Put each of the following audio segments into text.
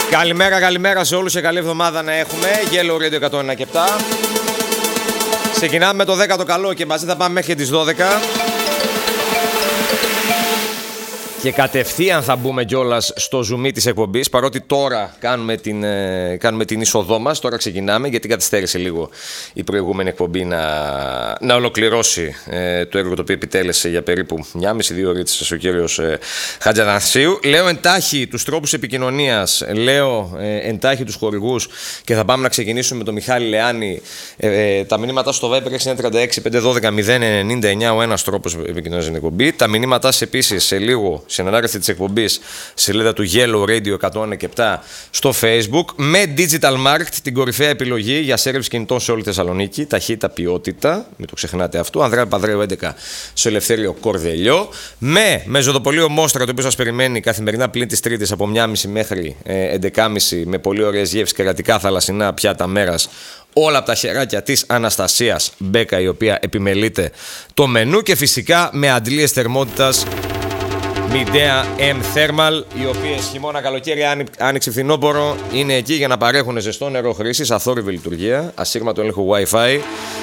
Καλημέρα σε όλους και καλή εβδομάδα να έχουμε. Yellow Radio 101,7. Ξεκινάμε με το 10ο καλό και μαζί θα πάμε μέχρι τις 12. Και κατευθείαν θα μπούμε κιόλας στο zoom της εκπομπής, παρότι τώρα κάνουμε την είσοδό μας, τώρα ξεκινάμε, γιατί καθυστέρησε λίγο η προηγούμενη εκπομπή να ολοκληρώσει το έργο το οποίο επιτέλεσε για περίπου 1,5-2 ώρες ο κύριος Χατζανασίου. Λέω εντάχει τους τρόπους επικοινωνίας, λέω εντάχει τους χορηγούς και θα πάμε να ξεκινήσουμε με τον Μιχάλη Λεάνη. Τα μηνύματά στο Viber 636-512-099, ο ένας τρόπος επικοινωνίας στην εκπομπή. Τα μηνύματά σας επίσης σε λίγο, στην ανάρτηση της εκπομπής, σελίδα του Yellow Radio 101,7 στο Facebook, με Digital Market, την κορυφαία επιλογή για σέρβις κινητών σε όλη τη Θεσσαλονίκη, ταχύτητα, ποιότητα, μην το ξεχνάτε αυτό, Ανδρέα Παπανδρέου 11 στο Ελευθέριο Κορδελιό, με ζωοτοπολείο Μόστρα, το οποίο σας περιμένει καθημερινά πλην της Τρίτης από 1.30 μέχρι 11.30, με πολύ ωραίες γεύσεις και κρατικά θαλασσινά πιάτα μέρας, όλα από τα χεράκια της Αναστασίας Μπέκα, η οποία επιμελείται το μενού, και φυσικά με αντλίες θερμότητας Midea M Thermal, οι οποίες χειμώνα, καλοκαίρι, άνοιξη, φθινόπωρο είναι εκεί για να παρέχουν ζεστό νερό χρήσης, αθόρυβη λειτουργία, ασύρματο έλεγχο Wi-Fi,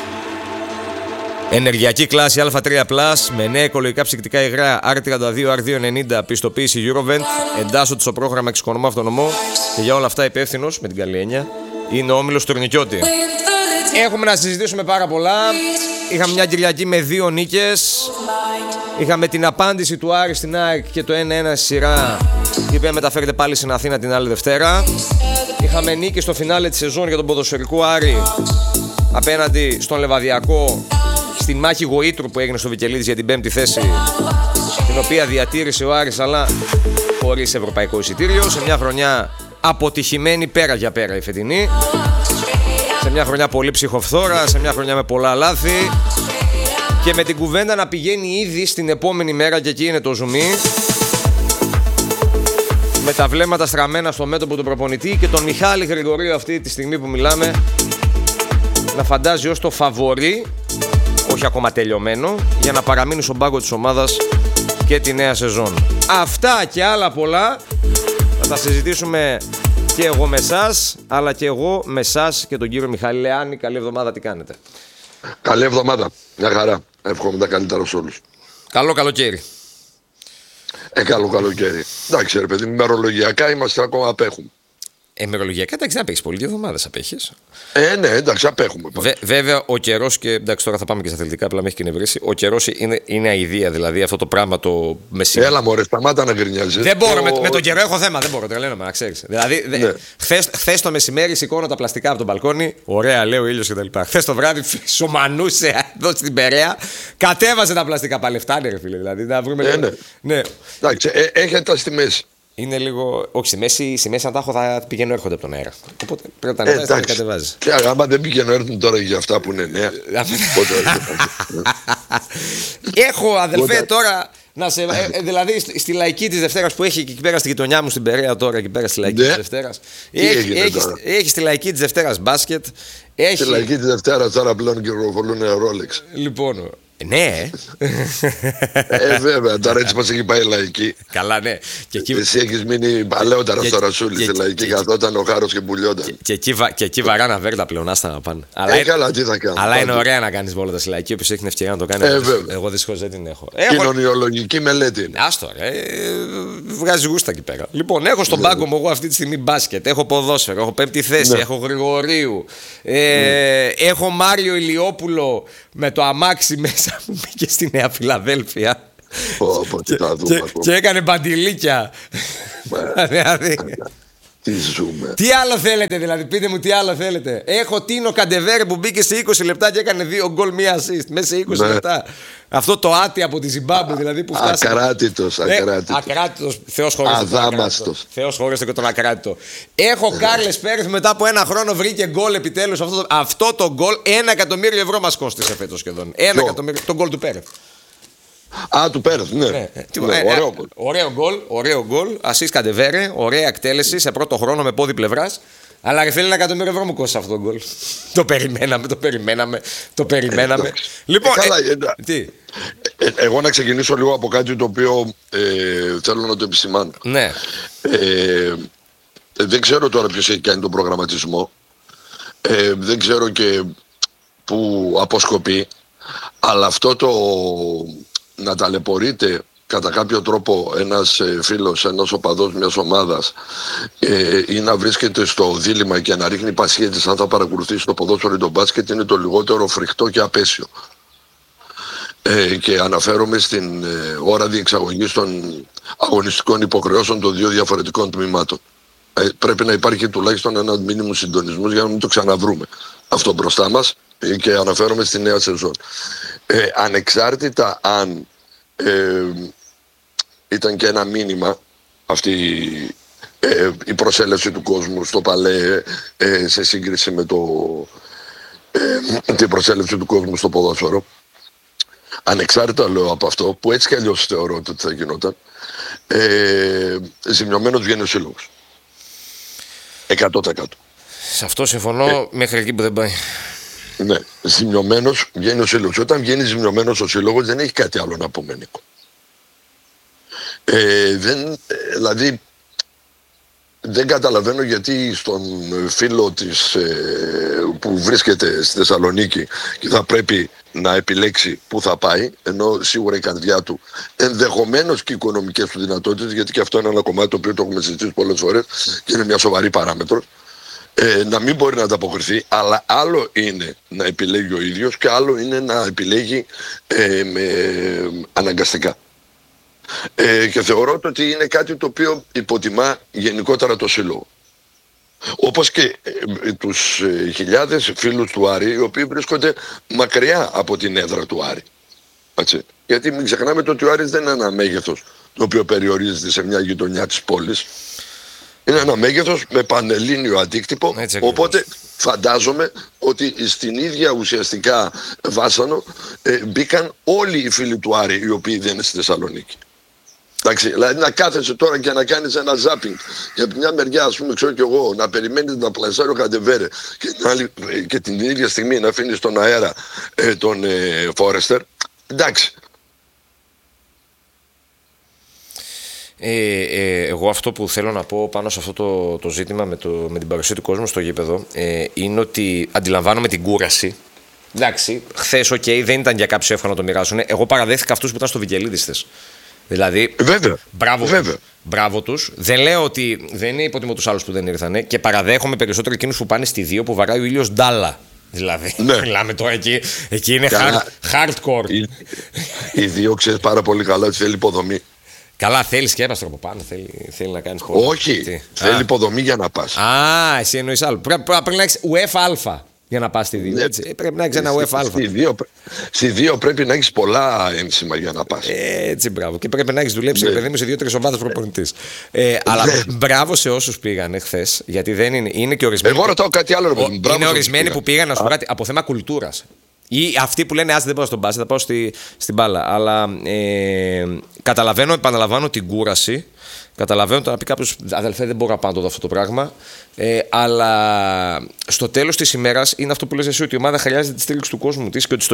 ενεργειακή κλάση Α3+, με νέα οικολογικά ψυκτικά υγρά R32, R290, πιστοποίηση Eurovent, εντάσσονται στο πρόγραμμα εξοικονομώ αυτονομό, και για όλα αυτά υπεύθυνος, με την καλή έννοια, είναι ο Όμιλος Τουρνικιώτη. Έχουμε να συζητήσουμε πάρα πολλά. Είχαμε μια Κυριακή με 2 νίκες. Είχαμε την απάντηση του Άρη στην ΑΕΚ και το 1-1 στη σειρά, η οποία μεταφέρεται πάλι στην Αθήνα την άλλη Δευτέρα. Είχαμε νίκη στο φινάλε της σεζόν για τον ποδοσφαιρικό Άρη απέναντι στον Λεβαδιακό, στην μάχη γοήτρου που έγινε στο Βικελίδης για την 5η θέση, την οποία διατήρησε ο Άρης, αλλά χωρίς ευρωπαϊκό εισιτήριο, σε μια χρονιά αποτυχημένη πέρα για πέρα η φετινή, σε μια χρονιά πολύ ψυχοφθόρα, σε μια χρονιά με πολλά λάθη, και με την κουβέντα να πηγαίνει ήδη στην επόμενη μέρα, και εκεί είναι το ζουμί, με τα βλέμματα στραμμένα στο μέτωπο του προπονητή και τον Μιχάλη Γρηγορίου αυτή τη στιγμή που μιλάμε να φαντάζει ως το φαβορί, όχι ακόμα τελειωμένο, για να παραμείνει στον πάγκο της ομάδας και τη νέα σεζόν. Αυτά και άλλα πολλά θα τα συζητήσουμε και εγώ με εσάς, αλλά και εγώ με εσάς και τον κύριο Μιχάλη Λεάνη. Καλή εβδομάδα, τι κάνετε? Καλή εβδομάδα, μια χαρά. Εύχομαι τα καλύτερα σε όλους. Καλό καλοκαίρι. Καλό καλοκαίρι. Εντάξει, ρε παιδί, μερολογιακά είμαστε ακόμα απέχουμε. Μερολογιακά, εντάξει, απέχεις πολύ, 2 εβδομάδες απέχεις. Ναι, εντάξει, απέχουμε. Βέβαια, ο καιρός, και εντάξει, τώρα θα πάμε και στα αθλητικά, απλά με έχει κυνευρίσει. Ο καιρός είναι αηδία, δηλαδή αυτό το πράγμα το μεσημέρι. Έλα, μωρέ, σταμάτα να γκρινιάζεις. Δεν μπορώ, με τον καιρό έχω θέμα, δεν μπορώ, τρελαίνομαι, να ξέρεις. Δηλαδή, ναι. Χθες το μεσημέρι σηκώνω τα πλαστικά από τον μπαλκόνι, ωραία, λέει ο ήλιος κτλ. Χθες το βράδυ σωμανούσε εδώ στην Περαία, κατέβασε τα πλαστικά, πάλι φτάνει, ρε φίλε. Δηλαδή, να βρούμε. Ναι. Εντάξει, έχετε στη μέση. Είναι λίγο. Όχι, στη μέση αν τα έχω θα πηγαίνω έρχονται από τον αέρα. Οπότε πρέπει να τα κατεβάζει. Και άμα δεν πηγαίνω έρθουν τώρα για αυτά που είναι νέα. Έχω, αδελφέ, τώρα. Δηλαδή στη λαϊκή της Δευτέρας που έχει εκεί πέρα στη γειτονιά μου στην Περαία τώρα, εκεί πέρα στη λαϊκή της Δευτέρας. Έχει στη λαϊκή της Δευτέρας μπάσκετ. Στη λαϊκή της Δευτέρας τώρα πλέον κυκλοφορούν Rolex. Λοιπόν. Ναι. Βέβαια, τώρα έτσι μας έχει πάει η λαϊκή. Καλά, ναι. Εσύ έχεις μείνει παλαιότερα στο Ρασούλη. Στη λαϊκή καθόταν ο Χάρος και πουλιόταν. Και εκεί βαράνα βέρτα πλέον, άστα να πάνε. Καλά, τι θα κάνω. Αλλά είναι ωραία να κάνεις βόλτα στη λαϊκή, όποιος έχει την ευκαιρία να το κάνει. Εγώ δυστυχώς δεν την έχω. Κοινωνιολογική μελέτη. Άστο, βγάζει γούστα εκεί πέρα. Λοιπόν, έχω στον πάγκο μου εγώ αυτή τη στιγμή μπάσκετ. Έχω ποδόσφαιρο, έχω 5η θέση, έχω Γρηγορίου. Έχω Μάριο Ηλιόπουλο με το αμάξι μέσα που μπήκε στη Νέα Φιλαδέλφια. Και έκανε μπαντιλίκια. Τι ζούμε. Τι άλλο θέλετε, δηλαδή, πείτε μου τι άλλο θέλετε. Έχω Τίνο Καντεβέρε που μπήκε σε 20 λεπτά και έκανε 2 γκολ, 1 assist μέσα σε 20 λεπτά. Αυτό το άτι από τη Ζιμπάμπουε, δηλαδή που φτάσει. Ακράτητος. Ακράτητος. Θεός χωρίς αδάμαστος. Θεός χωρίς και τον ακράτητο. Έχω Κάρλες Πέρεθ, μετά από 1 χρόνο βρήκε γκολ επιτέλους. Αυτό το γκολ 1 εκατομμύριο ευρώ μας κόστησε φέτος σχεδόν. 1 εκατομμύριο. Το γκολ του Πέρεθ. Του Πέρεθ, ναι. Ωραίο γκολ. Ασίς Καντεβέρε, ωραία εκτέλεση σε πρώτο χρόνο με πόδι πλευράς. Αλλά ρε φίλε, 1 εκατομμύριο ευρώ μου κόστησε αυτό το γκολ. Το περιμέναμε. Λοιπόν, τι. Εγώ να ξεκινήσω λίγο από κάτι το οποίο θέλω να το επισημάνω. Ναι. δεν ξέρω τώρα ποιος έχει κάνει τον προγραμματισμό. Δεν ξέρω και που αποσκοπεί. Αλλά αυτό το να ταλαιπωρείται κατά κάποιο τρόπο ένας φίλος, ένας οπαδός μιας ομάδας ή να βρίσκεται στο δίλημμα και να ρίχνει πασχέτες αν θα παρακολουθήσει το ποδόσφαιρο ή το μπάσκετ είναι το λιγότερο φρικτό και απέσιο. Και αναφέρομαι στην ώρα διεξαγωγής των αγωνιστικών υποχρεώσεων των δύο διαφορετικών τμήματων. Πρέπει να υπάρχει τουλάχιστον ένα μήνυμο συντονισμός για να μην το ξαναβρούμε αυτό μπροστά μας, και αναφέρομαι στη νέα σεζόν. Ανεξάρτητα αν ήταν και ένα μήνυμα αυτή η προσέλευση του κόσμου στο Παλέ σε σύγκριση με την προσέλευση του κόσμου στο ποδόσφαιρο, ανεξάρτητα λέω από αυτό που έτσι κι αλλιώς θεωρώ ότι θα γινόταν, ζημιωμένος βγαίνει ο σύλλογος 100%. Σε αυτό συμφωνώ μέχρι εκεί που δεν πάει. Ναι, ζημιωμένος βγαίνει ο σύλλογος. Όταν βγαίνει ζημιωμένος ο σύλλογος δεν έχει κάτι άλλο να πούμε, Νίκο. Δηλαδή δεν καταλαβαίνω γιατί στον φίλο της που βρίσκεται στη Θεσσαλονίκη και θα πρέπει να επιλέξει που θα πάει, ενώ σίγουρα η καρδιά του, ενδεχομένως και οι οικονομικές του δυνατότητες, γιατί και αυτό είναι ένα κομμάτι το οποίο το έχουμε συζητήσει πολλές φορές και είναι μια σοβαρή παράμετρος, να μην μπορεί να ανταποκριθεί, αλλά άλλο είναι να επιλέγει ο ίδιος και άλλο είναι να επιλέγει αναγκαστικά. Και θεωρώ ότι είναι κάτι το οποίο υποτιμά γενικότερα το σύλλογο. Όπως και τους χιλιάδες φίλους του Άρη, οι οποίοι βρίσκονται μακριά από την έδρα του Άρη. Έτσι. Γιατί μην ξεχνάμε ότι ο Άρης δεν είναι ένα μέγεθος το οποίο περιορίζεται σε μια γειτονιά της πόλης. Είναι ένα μέγεθος με πανελλήνιο αντίκτυπο, οπότε φαντάζομαι ότι στην ίδια ουσιαστικά βάσανο μπήκαν όλοι οι φίλοι του Άρη οι οποίοι δεν είναι στη Θεσσαλονίκη. Εντάξει, δηλαδή να κάθεσαι τώρα και να κάνεις ένα ζάπινγκ και από μια μεριά, ας πούμε, ξέρω κι εγώ, να περιμένεις να πλασάρει ο Καντεβέρε και την ίδια στιγμή να αφήνεις στον αέρα τον Φόρεστερ. Εντάξει. Εγώ αυτό που θέλω να πω πάνω σε αυτό το ζήτημα με την παρουσία του κόσμου στο γήπεδο είναι ότι αντιλαμβάνομαι την κούραση. Εντάξει, χθες δεν ήταν για κάποιους εύκολο να το μοιράσουν. Εγώ παραδέχθηκα αυτούς που ήταν στο Βικελίδης χθες. Δηλαδή, βέβαια, μπράβο τους. Δεν λέω ότι δεν είναι υποτιμώ τους άλλους που δεν ήρθανε και παραδέχομαι περισσότερο εκείνους που πάνε στη 2 που βαράει ο ήλιος ντάλα. Δηλαδή, ναι. Μιλάμε τώρα εκεί είναι hardcore. Οι 2 ξέρεις πάρα πολύ καλά ότι θέλει υποδομή. Καλά, θέλει σκέπαστρο από πάνω, θέλει να κάνει χώρο. Όχι, θέλει υποδομή για να πας. Εσύ εννοείς άλλο. Πρέπει να έχεις UEFA Α για να πας στη 2. Έτσι. Πρέπει να έχεις ένα UEFA Α. Στη 2 πρέπει να έχεις πολλά ένσημα για να πας. Έτσι, μπράβο. Και πρέπει να έχεις δουλέψει, παιδί μου, σε 2-3 ομάδες προπονητής. Αλλά μπράβο σε όσους πήγαν χθες, γιατί δεν είναι και ορισμένοι. Εγώ ρωτάω κάτι άλλο. Είναι ορισμένοι που πήγαν, να σου πω κάτι, από θέμα κουλτούρας. Ή αυτοί που λένε άσε δεν πάω στον μπάσκετ, θα πάω στην μπάλα. Αλλά καταλαβαίνω, επαναλαμβάνω την κούραση. Καταλαβαίνω το να πει κάποιος αδελφέ δεν μπορώ να πάω να το δω αυτό το πράγμα. Αλλά στο τέλος της ημέρας είναι αυτό που λες εσύ, ότι η ομάδα χρειάζεται τη στήριξη του κόσμου της και ότι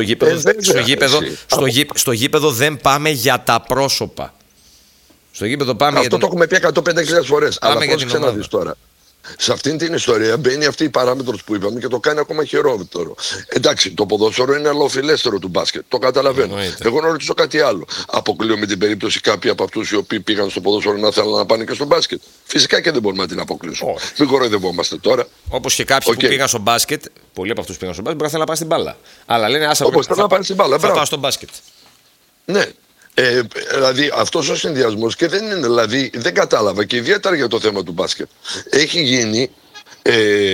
στο γήπεδο δεν πάμε για τα πρόσωπα. Στο γήπεδο πάμε αυτό το έχουμε πει 105.000 φορές. Αλλά πώς ξαναδείς τώρα. Σε αυτήν την ιστορία μπαίνει αυτή η παράμετρος που είπαμε και το κάνει ακόμα χειρότερο. Εντάξει, το ποδόσφαιρο είναι αλλοφιλέστερο του μπάσκετ. Το καταλαβαίνω. Εγώ να ρωτήσω κάτι άλλο. Αποκλείω με την περίπτωση κάποιοι από αυτούς οι οποίοι πήγαν στο ποδόσφαιρο να θέλουν να πάνε και στο μπάσκετ. Φυσικά και δεν μπορούμε να την αποκλείσουμε. Μην κοροϊδευόμαστε τώρα. Όπως και κάποιοι που πήγαν στο μπάσκετ, πολλοί από αυτούς πήγαν στο μπάσκετ, μπορεί να θέλουν να πάνε στην μπάλα. Αλλά λένε άσα θα πάω στο μπάσκετ. Ναι. Δηλαδή αυτός ο συνδυασμός και δεν είναι, δηλαδή δεν κατάλαβα και ιδιαίτερα για το θέμα του μπάσκετ έχει γίνει